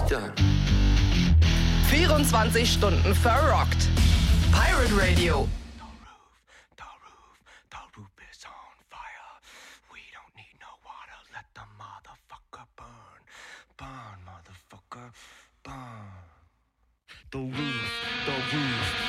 done. 24 Stunden verrockt. Pirate Radio. The roof is on fire. We don't need no water. Let the motherfucker burn. Burn, motherfucker, burn. The roof